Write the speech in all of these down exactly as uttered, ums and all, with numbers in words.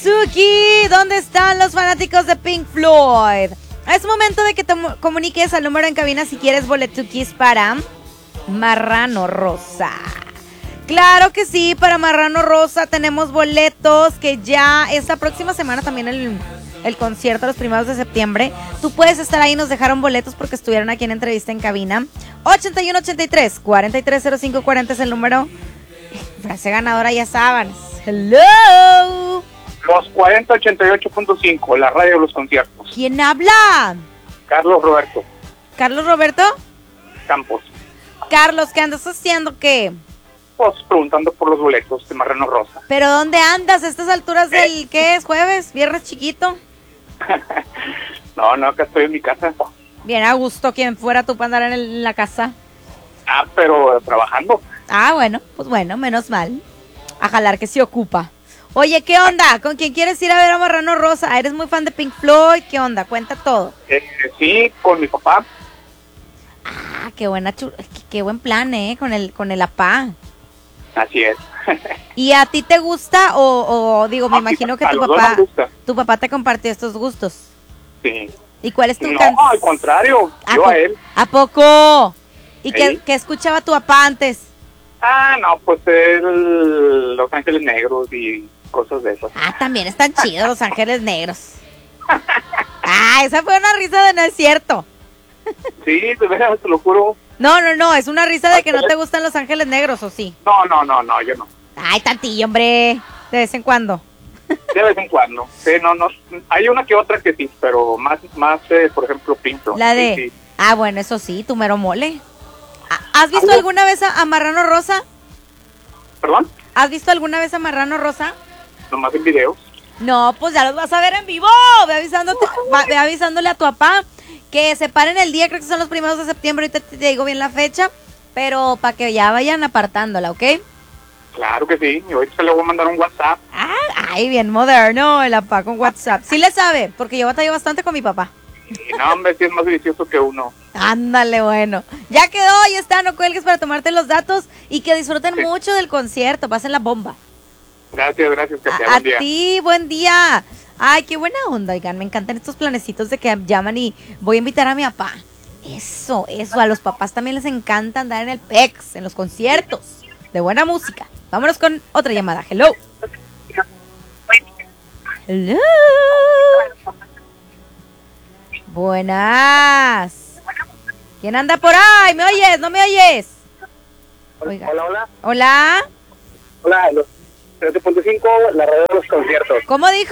Boletuki, ¿dónde están los fanáticos de Pink Floyd? Es momento de que te comuniques al número en cabina si quieres boletukis para Marrano Rosa. Claro que sí, para Marrano Rosa tenemos boletos que ya esta próxima semana también el, el concierto los primeros de septiembre. Tú puedes estar ahí, nos dejaron boletos porque estuvieron aquí en entrevista en cabina. ochenta y uno ochenta y tres, cuarenta y tres cero cinco cuarenta es el número. Frase ganadora, ya saben. Hello. Los cuarenta ochenta y ocho punto cinco, la radio de los conciertos. ¿Quién habla? Carlos Roberto. ¿Carlos Roberto? Campos. Carlos, ¿qué andas haciendo? ¿Qué? Pues preguntando por los boletos de Marrano Rosa. ¿Pero dónde andas a estas alturas del, eh. qué es, jueves? ¿Viernes chiquito? no, no, acá estoy en mi casa. Bien a gusto, quien fuera tú para andar en, el, en la casa. Ah, pero trabajando. Ah, bueno, pues bueno, menos mal. A jalar que se ocupa. Oye, ¿qué onda? ¿Con quién quieres ir a ver a Marrano Rosa? ¿Eres muy fan de Pink Floyd? ¿Qué onda? Cuenta todo. Eh, sí, con mi papá. Ah, qué buena chur... qué, qué buen plan, ¿eh? Con el, con el apá. Así es. ¿Y a ti te gusta o, o digo, me no, imagino que a tu los papá, dos nos tu papá te compartió estos gustos? Sí. ¿Y cuál es tu No, canción? al contrario, ¿A yo po- a él. ¿A poco? ¿Y Sí. qué, qué escuchaba tu papá antes? Ah, no, pues el Los Ángeles Negros y cosas de esas. Ah, también están chidos Los Ángeles Negros. Ah, esa fue una risa de no es cierto. Sí, de veras, te lo juro. No, no, no, es una risa de que no te gustan Los Ángeles Negros, ¿o sí? No, no, no, no, yo no. Ay, tantillo, hombre, de vez en cuando. De vez en cuando. Sí, no, no. Hay una que otra que sí, pero más, más eh, por ejemplo, Pinto. La de... Sí, sí. Ah, bueno, eso sí, tu mero mole. ¿Ha- ¿Has visto ¿Algo? alguna vez a, a Marrano Rosa? ¿Perdón? ¿Has visto alguna vez a Marrano Rosa? Nomás en videos. No, pues ya los vas a ver en vivo. Ve avisándote, va- ve avisándole a tu papá que se paren el día, creo que son los primeros de septiembre, ahorita te, te digo bien la fecha, pero para que ya vayan apartándola, ¿ok? Claro que sí. Y ahorita le voy a mandar un WhatsApp. Ah, ay, bien moderno el papá con WhatsApp. Sí le sabe, porque yo batallo bastante con mi papá. Y no, hombre, sí es más delicioso que uno. Ándale, bueno. Ya quedó, ya está, no cuelgues para tomarte los datos y que disfruten Sí. mucho del concierto, pasen la bomba. Gracias, gracias, que sea A, a buen día. ti, buen día. Ay, qué buena onda, oigan, me encantan estos planecitos de que llaman y voy a invitar a mi papá. Eso, eso, a los papás también les encanta andar en el PEX, en los conciertos de buena música. Vámonos con otra llamada. Hello. Hello. Buenas. ¿Quién anda por ahí? ¿Me oyes? ¿No me oyes? Oiga. Hola, hola. Hola. Hola, los siete punto cinco, la radio de los conciertos. ¿Cómo dijo?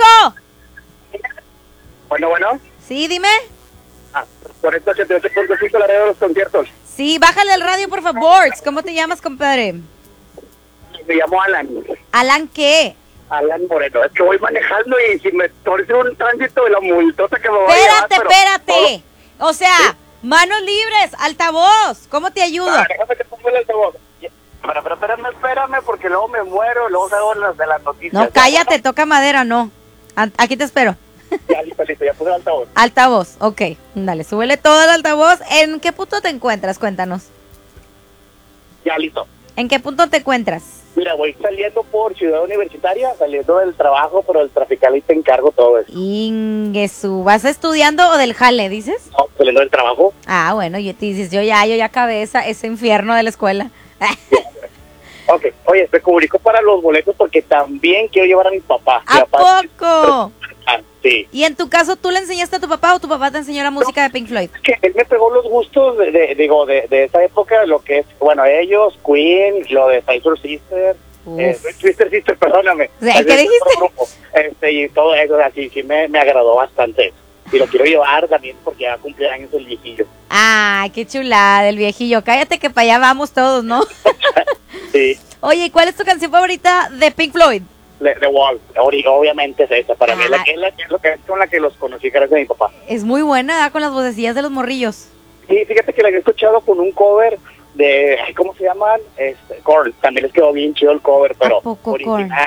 Bueno, bueno. Sí, dime. Ah, cuarenta ochenta y ocho punto cinco, la radio de los conciertos. Sí, bájale el radio, por favor. ¿Cómo te llamas, compadre? Me llamo Alan. ¿Alan qué? Alan Moreno. Es que voy manejando y si me torce un tránsito de la multota que me va a llevar, Espérate, pero- espérate. O sea, manos libres, altavoz. ¿Cómo te ayudo? Ah, déjame que pongo el altavoz. Pero, pero espérame, espérame, porque luego me muero, luego salgo las de las noticias. No, cállate, toca madera, no. A- Aquí te espero. Ya, listo, listo, ya puse el altavoz. Altavoz, ok. Dale, súbele todo el altavoz. ¿En qué punto te encuentras? Cuéntanos. Ya, listo. ¿En qué punto te encuentras? Mira, voy saliendo por Ciudad Universitaria, saliendo del trabajo, pero el traficalista te encargo todo eso. Ingesu, ¿vas estudiando o del jale, dices? No, saliendo del trabajo. Ah, bueno, yo te dices, yo ya, yo ya acabé esa, ese infierno de la escuela. Ok, oye, te comunico para los boletos porque también quiero llevar a mi papá. Mi ¿A papá- poco? Ah, sí. ¿Y en tu caso tú le enseñaste a tu papá o tu papá te enseñó la música de Pink Floyd? Es que él me pegó los gustos de, de- digo, de, de esa época, lo que es, bueno, ellos, Queen, lo de Sister Sister, Uf. eh, Twister Sister, perdóname. Sí, Ese ¿qué es dijiste? otro grupo. Este, y todo eso, así, sí me, me agradó bastante. Y lo quiero llevar también porque ya cumple años el viejillo. Ay, qué chulada del viejillo. Cállate que para allá vamos todos, ¿no? Sí, Oye, ¿y cuál es tu canción favorita de Pink Floyd? The, The Wall, Ori- obviamente es esa. Para mí es la Ah. que es, la, que es lo que es con la que los conocí gracias a mi papá. Es muy buena, ¿verdad? Con las vocecillas de los morrillos. Sí, fíjate que la había escuchado con un cover de, ay, ¿cómo se llaman? Este, Korn. También les quedó bien chido el cover, pero ¿A poco original,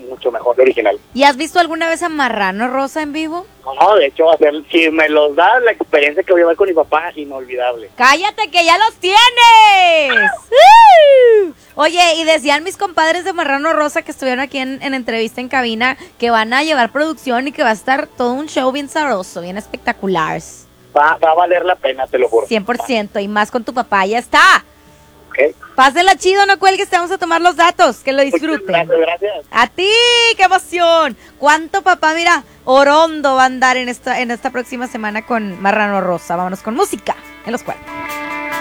mucho mejor de original. ¿Y has visto alguna vez a Marrano Rosa en vivo? No, de hecho, hacer, si me los da, la experiencia que voy a ver con mi papá, inolvidable. ¡Cállate que ya los tienes! ¡Uh! Oye, y decían mis compadres de Marrano Rosa que estuvieron aquí en, en entrevista en cabina que van a llevar producción y que va a estar todo un show bien sabroso, bien espectacular. Va, va a valer la pena, te lo juro. cien por ciento, y más con tu papá, ya está. Okay. Pásela chido, no cuelgues, te vamos a tomar los datos, que lo disfruten. Gracias, gracias. A ti, qué emoción. ¿Cuánto papá, mira, Orondo va a andar en esta, en esta próxima semana con Marrano Rosa? Vámonos con música en los cuartos.